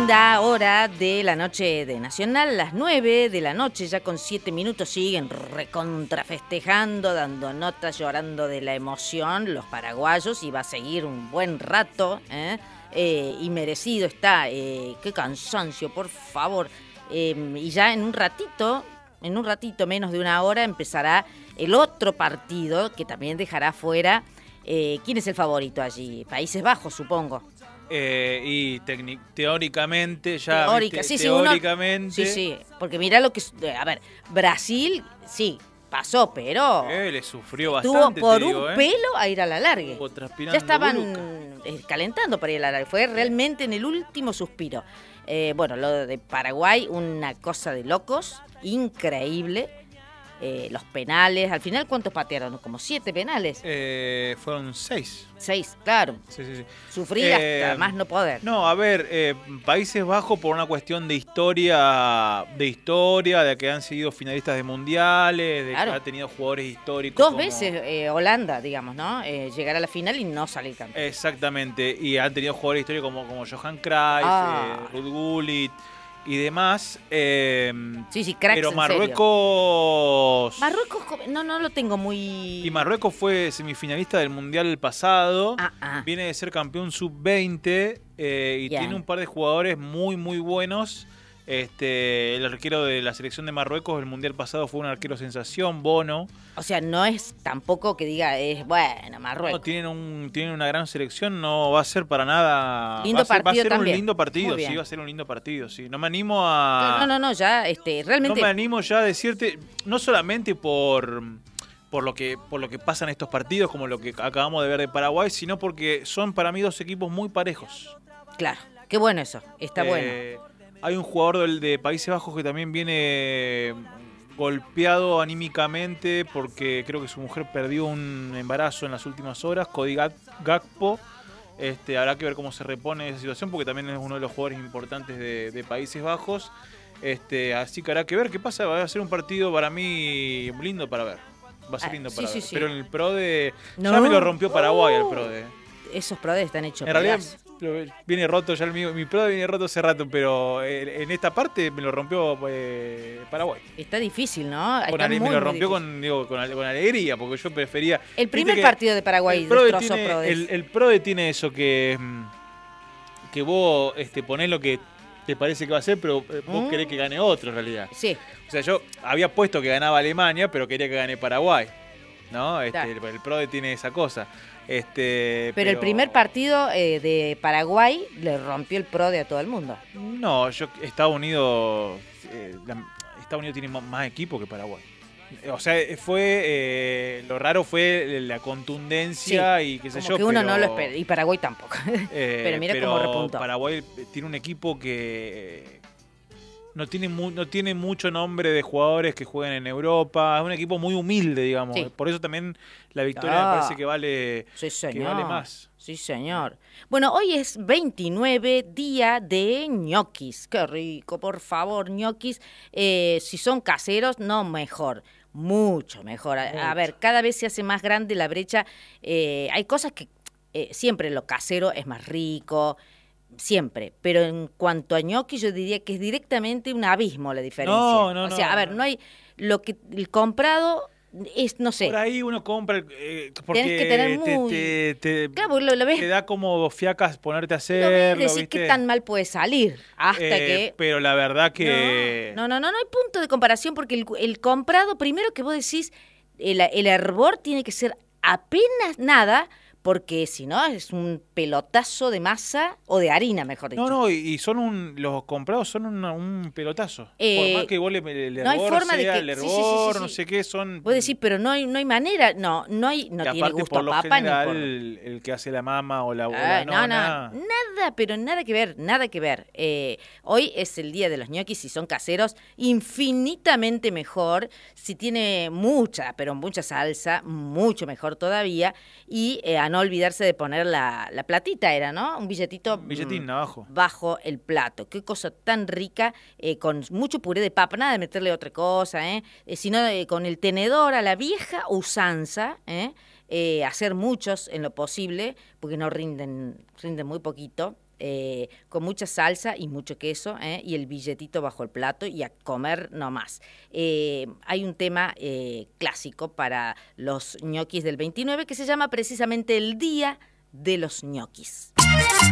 linda hora de la noche de Nacional, las 9 de la noche, ya con 7 minutos, siguen recontrafestejando, dando notas, llorando de la emoción los paraguayos, y va a seguir un buen rato, y merecido está. Qué cansancio, por favor. Y ya en un ratito, menos de una hora, empezará el otro partido que también dejará fuera. ¿Quién es el favorito allí? Países Bajos, supongo. Y teóricamente ya. Teóricamente. Sí, porque mirá lo que. A ver, Brasil, sí, pasó, pero. Le sufrió bastante. Tuvo por un pelo a ir a la largue. Ya estaban calentando para ir a la largue. Fue realmente en el último suspiro. Bueno, lo de Paraguay, una cosa de locos, increíble. Los penales, al final, ¿cuántos patearon? Como 7 penales. Fueron 6. 6, claro. Sí. Sufrir hasta más no poder. No, a ver, Países Bajos por una cuestión de historia, de que han sido finalistas de mundiales, de que ha tenido jugadores históricos. 2 veces Holanda, digamos, ¿no? Llegar a la final y no salir campeón. Exactamente, y han tenido jugadores históricos como Johan Cruyff, Ruud Gullit y demás. Sí, cracks. Pero Marruecos no lo tengo muy. Y Marruecos fue semifinalista del mundial pasado. Viene de ser campeón sub-20 y tiene un par de jugadores muy muy buenos. El arquero de la selección de Marruecos el mundial pasado fue un arquero sensación, Bono. O sea, no es tampoco que diga, es bueno, Marruecos. No, tienen una gran selección, no va a ser para nada. Lindo partido va a ser también. Un lindo partido, sí, va a ser un lindo partido, sí. No me animo a. No, ya, realmente. No me animo ya a decirte, no solamente por lo que pasa en estos partidos, como lo que acabamos de ver de Paraguay, sino porque son para mí 2 equipos muy parejos. Claro, qué bueno eso, está bueno. Hay un jugador de Países Bajos que también viene golpeado anímicamente porque creo que su mujer perdió un embarazo en las últimas horas, Cody Gakpo. Habrá que ver cómo se repone de esa situación porque también es uno de los jugadores importantes de Países Bajos. Así que habrá que ver qué pasa. Va a ser un partido para mí lindo para ver. Va a ser lindo para ver. Sí. Pero en el PRODE ya me lo rompió Paraguay el PRODE. Esos PRODE están hechos en realidad viene roto ya mi PRODE viene roto hace rato, pero en esta parte me lo rompió Paraguay. Está difícil, ¿no? Me lo rompió con alegría, porque yo prefería. El primer partido de Paraguay destrozó PRODE. El PRODE tiene eso que vos ponés lo que te parece que va a ser, pero vos querés que gane otro en realidad. Sí. O sea, yo había puesto que ganaba Alemania, pero quería que gane Paraguay, ¿no? Claro. El PRODE tiene esa cosa. Pero el primer partido de Paraguay le rompió el PRODE a todo el mundo. No, Estados Unidos tiene más equipo que Paraguay. O sea, lo raro fue la contundencia y qué sé yo. Que uno no lo espera, y Paraguay tampoco. Pero mira cómo repuntó. Paraguay tiene un equipo que no tiene mucho nombre de jugadores que juegan en Europa. Es un equipo muy humilde, digamos. Sí. Por eso también la victoria me parece que vale más. Sí, señor. Bueno, hoy es 29, día de ñoquis. Qué rico, por favor, ñoquis. Si son caseros, no mejor. Mucho mejor. A ver, cada vez se hace más grande la brecha. Hay cosas que siempre lo casero es más rico. Siempre, pero en cuanto a ñoqui yo diría que es directamente un abismo la diferencia. No. O sea, a ver, no hay el comprado es, no sé. Por ahí uno compra porque tenés que tener claro, lo ves, te da como fiacas ponerte a hacerlo. Lo ves decir qué tan mal puede salir hasta que. Pero la verdad que no hay punto de comparación porque el comprado primero que vos decís el hervor tiene que ser apenas nada. Porque si no es un pelotazo de masa o de harina, mejor dicho. No, y son los comprados son un pelotazo. Por más que vos el hervor no hay forma sea, de que, el hervor, sí. No sé qué, son. Vos decir, pero no hay manera, no tiene gusto por lo a papa general, ni por... el que hace la mama o la abuela, nada, pero nada que ver. Hoy es el día de los ñoquis, si son caseros, infinitamente mejor. Si tiene mucha salsa, mucho mejor todavía. Y a no olvidarse de poner la platita, era, ¿no? Un billetín abajo. Bajo el plato. Qué cosa tan rica, con mucho puré de papa, nada de meterle otra cosa, sino con el tenedor a la vieja usanza, hacer muchos en lo posible, porque no rinden muy poquito. con mucha salsa y mucho queso, y el billetito bajo el plato y a comer nomás. Hay un tema clásico para los ñoquis del 29 que se llama precisamente el Día de los Ñoquis.